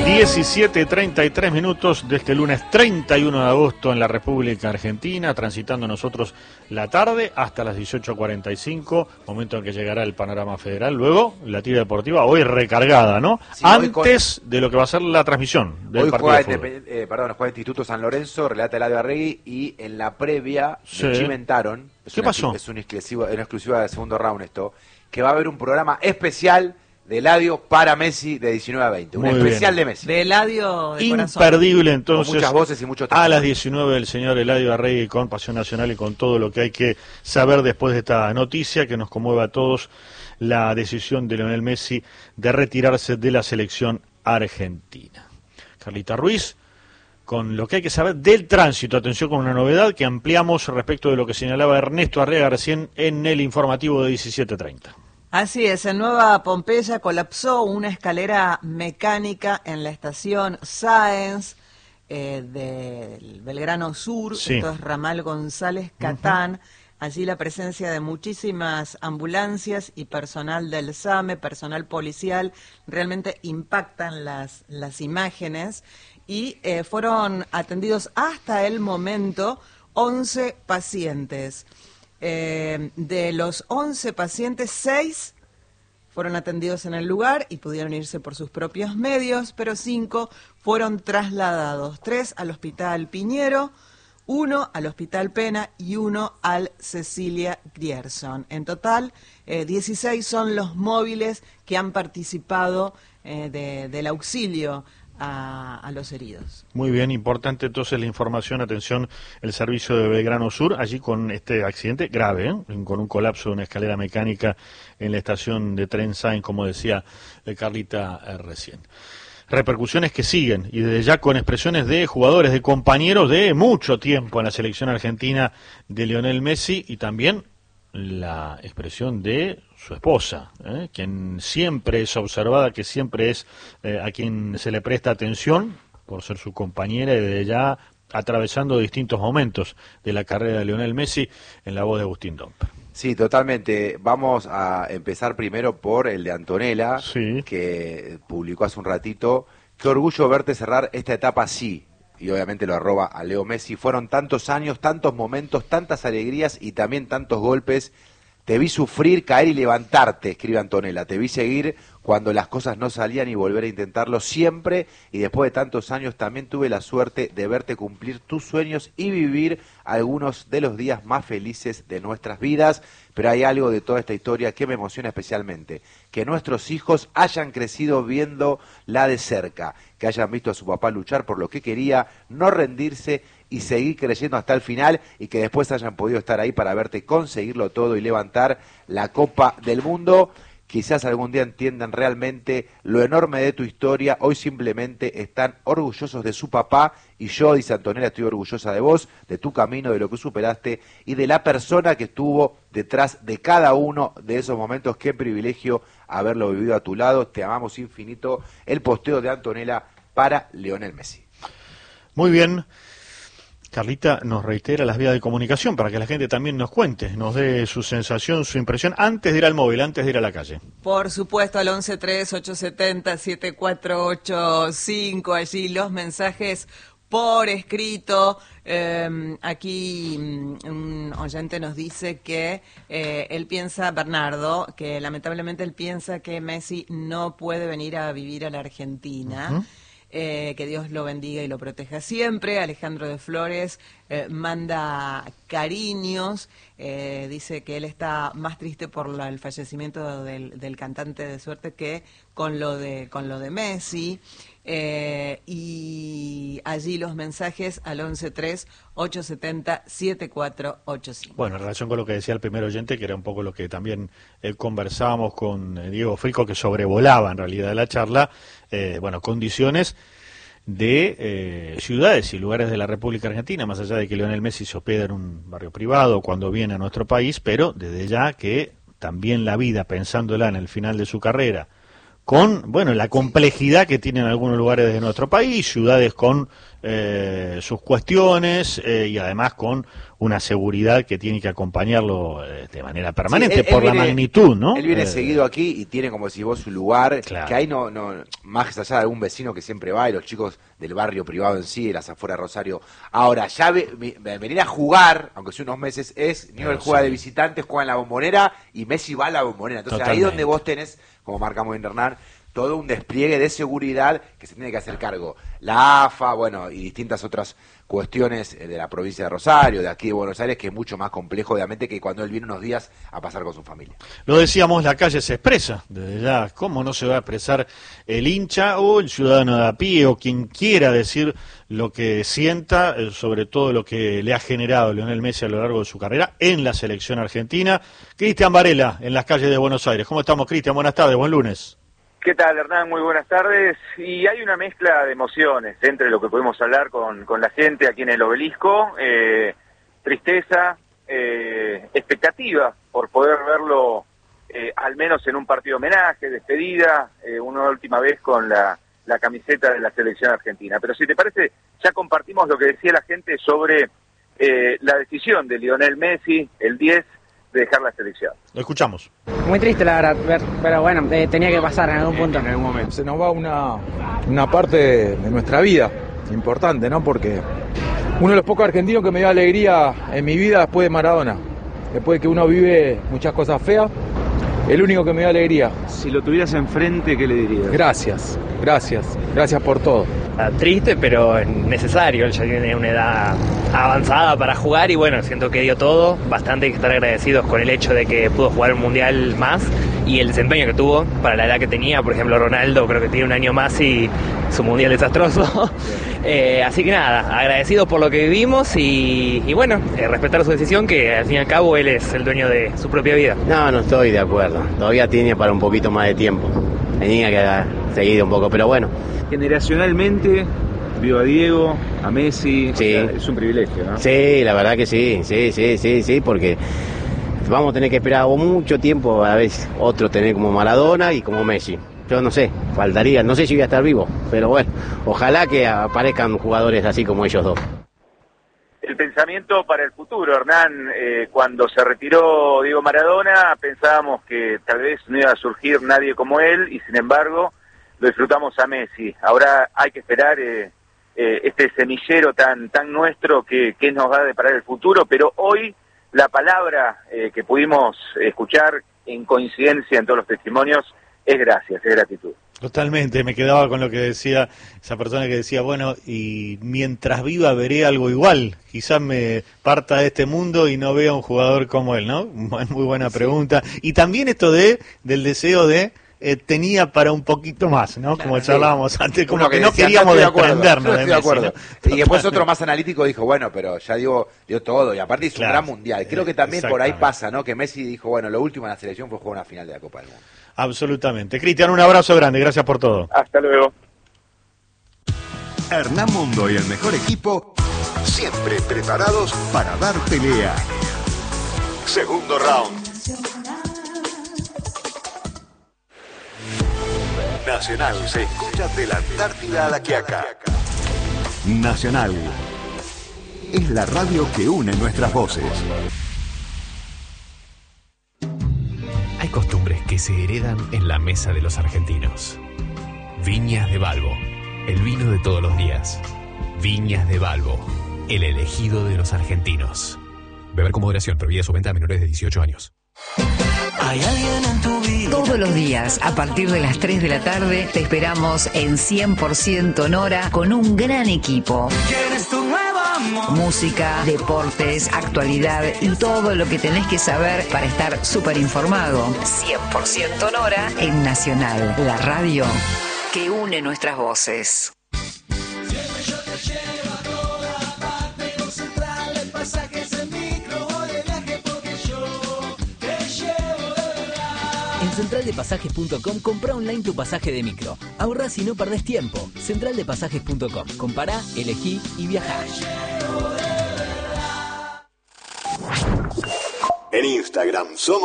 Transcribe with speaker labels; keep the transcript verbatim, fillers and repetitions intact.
Speaker 1: diecisiete treinta y tres minutos de este lunes treinta y uno de agosto en la República Argentina, transitando nosotros la tarde hasta las dieciocho cuarenta y cinco, momento en que llegará el panorama federal. Luego, la tira deportiva, hoy recargada, ¿no?
Speaker 2: Sí,
Speaker 1: Antes
Speaker 2: con...
Speaker 1: de lo que va a ser la transmisión del
Speaker 2: hoy
Speaker 1: partido
Speaker 2: juega,
Speaker 1: de fútbol.
Speaker 2: eh, perdón, juega Instituto San Lorenzo, relata Eladio Arregui, y en la previa
Speaker 1: Sí.
Speaker 2: me chimentaron, es
Speaker 1: ¿Qué
Speaker 2: una,
Speaker 1: pasó?
Speaker 2: Es una exclusiva, una exclusiva del segundo round esto, que va a haber un programa especial de Eladio para Messi de diecinueve a veinte. Un
Speaker 1: Muy
Speaker 2: especial
Speaker 1: bien.
Speaker 2: de Messi.
Speaker 3: De Eladio de corazón.
Speaker 1: Imperdible, entonces,
Speaker 2: Con muchas voces y muchos
Speaker 1: a las
Speaker 2: testimonios.
Speaker 1: diecinueve el señor Eladio Arregui con Pasión Nacional y con todo lo que hay que saber después de esta noticia que nos conmueve a todos, la decisión de Lionel Messi de retirarse de la selección argentina. Carlita Ruiz, con lo que hay que saber del tránsito. Atención con una novedad que ampliamos respecto de lo que señalaba Ernesto Arrega recién en el informativo de diecisiete treinta.
Speaker 3: Así es, en Nueva Pompeya colapsó una escalera mecánica en la estación Sáenz eh, del Belgrano Sur,
Speaker 1: Sí.
Speaker 3: esto es Ramal González Catán. Uh-huh. Allí la presencia de muchísimas ambulancias y personal del SAME, personal policial, realmente impactan las, las imágenes y eh, fueron atendidos hasta el momento once pacientes. Eh, de los once pacientes, seis fueron atendidos en el lugar y pudieron irse por sus propios medios, pero cinco fueron trasladados, tres al Hospital Piñero, uno al Hospital Pena y uno al Cecilia Grierson. En total, eh, dieciséis son los móviles que han participado eh, de, del auxilio A, a los heridos.
Speaker 1: Muy bien, importante entonces la información, atención, el servicio de Belgrano Sur, allí con este accidente grave, ¿eh? Con un colapso de una escalera mecánica en la estación de tren Sáenz, como decía eh, Carlita eh, recién. Repercusiones que siguen, y desde ya con expresiones de jugadores, de compañeros de mucho tiempo en la selección argentina de Lionel Messi, y también la expresión de su esposa, ¿eh? Quien siempre es observada, que siempre es eh, a quien se le presta atención por ser su compañera y desde ya atravesando distintos momentos de la carrera de Lionel Messi, en la voz de Agustín Domper.
Speaker 2: Sí, totalmente. Vamos a empezar primero por el de Antonella,
Speaker 1: Sí.
Speaker 2: que publicó hace un ratito. Qué orgullo verte cerrar esta etapa así. Y obviamente lo arroba a Leo Messi. Fueron tantos años, tantos momentos, tantas alegrías y también tantos golpes. Te vi sufrir, caer y levantarte, escribe Antonella. Te vi seguir cuando las cosas no salían y volver a intentarlo siempre. Y después de tantos años también tuve la suerte de verte cumplir tus sueños y vivir algunos de los días más felices de nuestras vidas. Pero hay algo de toda esta historia que me emociona especialmente. Que nuestros hijos hayan crecido viéndola de cerca. Que hayan visto a su papá luchar por lo que quería, no rendirse y seguir creyendo hasta el final, y que después hayan podido estar ahí para verte conseguirlo todo y levantar la Copa del Mundo. Quizás algún día entiendan realmente lo enorme de tu historia. Hoy simplemente están orgullosos de su papá, y yo, dice Antonella, estoy orgullosa de vos, de tu camino, de lo que superaste y de la persona que estuvo detrás de cada uno de esos momentos. Qué privilegio haberlo vivido a tu lado. Te amamos infinito. El posteo de Antonella para Lionel Messi.
Speaker 1: Muy bien. Carlita nos reitera las vías de comunicación para que la gente también nos cuente, nos dé su sensación, su impresión, antes de ir al móvil, antes de ir a la calle.
Speaker 3: Por supuesto, al once tres ocho siete cero siete cuatro ocho cinco, allí los mensajes por escrito. Eh, aquí un oyente nos dice que eh, él piensa, Bernardo, que lamentablemente él piensa que Messi no puede venir a vivir a la Argentina. Uh-huh. Eh, que Dios lo bendiga y lo proteja siempre. Alejandro de Flores eh, manda cariños, eh, dice que él está más triste por la, el fallecimiento del, del cantante de Suerte que con lo de, con lo de Messi. Eh, y allí los mensajes al once tres ocho siete cero siete cuatro ocho cinco.
Speaker 1: Bueno, en relación con lo que decía el primer oyente, que era un poco lo que también eh, conversábamos con eh, Diego Frico, que sobrevolaba en realidad la charla, eh, bueno, condiciones de eh, ciudades y lugares de la República Argentina, más allá de que Lionel Messi se hospeda en un barrio privado cuando viene a nuestro país, pero desde ya que también la vida, pensándola en el final de su carrera, con, bueno, la complejidad que tienen algunos lugares de nuestro país, ciudades con eh, sus cuestiones eh, y además con una seguridad que tiene que acompañarlo eh, de manera permanente, sí, él, por él la viene, magnitud, ¿no?
Speaker 2: Él viene
Speaker 1: eh,
Speaker 2: seguido aquí y tiene, como decís vos, su lugar,
Speaker 1: claro.
Speaker 2: que ahí no, no, más allá de algún vecino que siempre va y los chicos del barrio privado en sí, de las afueras de Rosario. Ahora, ya ve, venir a jugar, aunque sea unos meses, es, Newell's juega sí. de visitantes, juega en la Bombonera y Messi va a la Bombonera. Entonces Totalmente. Ahí donde vos tenés, como marcamos en Hernán, todo un despliegue de seguridad que se tiene que hacer cargo. La A F A, bueno, y distintas otras cuestiones de la provincia de Rosario, de aquí de Buenos Aires, que es mucho más complejo, obviamente, que cuando él viene unos días a pasar con su familia.
Speaker 1: Lo decíamos, la calle se expresa, desde ya, ¿cómo no se va a expresar el hincha o el ciudadano de a pie o quien quiera decir lo que sienta, sobre todo lo que le ha generado Lionel Messi a lo largo de su carrera en la selección argentina? Cristian Varela, en las calles de Buenos Aires. ¿Cómo estamos, Cristian? Buenas tardes, buen lunes.
Speaker 4: ¿Qué tal, Hernán? Muy buenas tardes. Y hay una mezcla de emociones entre lo que pudimos hablar con, con la gente aquí en el Obelisco, eh, tristeza, eh, expectativa por poder verlo eh, al menos en un partido homenaje, despedida, eh, una última vez con la, la camiseta de la selección argentina. Pero si te parece, ya compartimos lo que decía la gente sobre eh, la decisión de Lionel Messi, el diez, de dejar la selección.
Speaker 1: Lo escuchamos.
Speaker 5: Muy triste, la verdad, ver, pero bueno, eh, tenía que pasar en algún punto.
Speaker 6: En algún momento. Se nos va una, una parte de, de nuestra vida importante, ¿no? Porque uno de los pocos argentinos que me dio alegría en mi vida después de Maradona. Después de que uno vive muchas cosas feas, el único que me dio alegría.
Speaker 7: Si lo tuvieras enfrente, ¿qué le dirías?
Speaker 6: Gracias, gracias, gracias por todo.
Speaker 8: Triste, pero necesario. Él ya tiene una edad avanzada para jugar y bueno, siento que dio todo. Bastante hay que estar agradecidos con el hecho de que pudo jugar un mundial más y el desempeño que tuvo para la edad que tenía. Por ejemplo, Ronaldo creo que tiene un año más y su mundial desastroso. eh, así que nada, agradecidos por lo que vivimos y, y bueno, eh, respetar su decisión, que al fin y al cabo él es el dueño de su propia vida.
Speaker 9: No, no estoy de acuerdo. Todavía tiene para un poquito más de tiempo. Tenía que haber seguido un poco, pero bueno.
Speaker 7: Generacionalmente vio a Diego, a Messi,
Speaker 9: sí.
Speaker 7: O sea, es un privilegio, ¿no?
Speaker 9: Sí, la verdad que sí, sí, sí, sí, sí, porque vamos a tener que esperar mucho tiempo a ver otro tener como Maradona y como Messi. Yo no sé, faltaría, no sé si voy a estar vivo, pero bueno, ojalá que aparezcan jugadores así como ellos dos.
Speaker 4: El pensamiento para el futuro, Hernán, eh, cuando se retiró Diego Maradona, pensábamos que tal vez no iba a surgir nadie como él y sin embargo lo disfrutamos a Messi. Ahora hay que esperar eh, eh, este semillero tan tan nuestro que, que nos va a deparar el futuro, pero hoy la palabra eh, que pudimos escuchar en coincidencia en todos los testimonios es gracias, es gratitud.
Speaker 1: Totalmente, me quedaba con lo que decía esa persona que decía, bueno, y mientras viva veré algo igual, quizás me parta de este mundo y no vea un jugador como él, ¿no? Muy buena pregunta. Y también esto de del deseo de Eh, tenía para un poquito más, ¿no? Como sí. charlábamos antes, como que, que no decía, queríamos no desprendernos
Speaker 2: no
Speaker 1: de
Speaker 2: Messi, de acuerdo.
Speaker 1: ¿no?
Speaker 2: Y después otro más analítico dijo, bueno, pero ya dio, dio todo, y aparte hizo claro. un gran mundial. Creo que también por ahí pasa, ¿no? Que Messi dijo, bueno, lo último en la selección fue jugar una final de la Copa del Mundo.
Speaker 1: Absolutamente. Cristian, un abrazo grande, gracias por todo.
Speaker 4: Hasta luego.
Speaker 10: Hernán Mundo y el mejor equipo, siempre preparados para dar pelea. Segundo round. Nacional se escucha de la Antártida a la Quiaca. Nacional es la radio que une nuestras voces.
Speaker 11: Hay costumbres que se heredan en la mesa de los argentinos. Viñas de Balbo, el vino de todos los días. Viñas de Balbo, el elegido de los argentinos. Beber con moderación, prohibida su venta a menores de dieciocho años.
Speaker 12: Hay alguien en tu vida. Todos los días, a partir de las tres de la tarde, te esperamos en cien por ciento Nora con un gran equipo. ¿Quieres tu nuevo amor? Música, deportes, actualidad y todo lo que tenés que saber para estar súper informado. cien por ciento Nora en Nacional, la radio que une nuestras voces.
Speaker 13: En central de pasajes punto com compra online tu pasaje de micro. Ahorrás y no perdés tiempo. central de pasajes punto com. Compará, elegí y viajá.
Speaker 10: En Instagram somos